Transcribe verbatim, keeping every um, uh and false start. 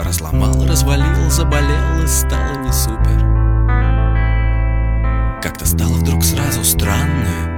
Разломал, развалил, заболел и стало не супер. Как-то стало вдруг сразу странно